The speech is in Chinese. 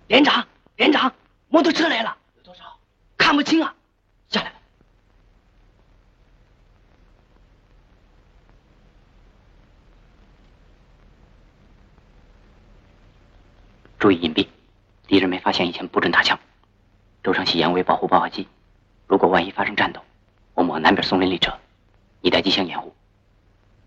连长，连长，摩托车来了， 有多少？ 看不清啊， 下来吧。 注意隐蔽，敌人没发现以前不准打枪。周成喜严为保护爆发机，如果万一发生战斗，我们往南边松林里撤，你带机枪掩护。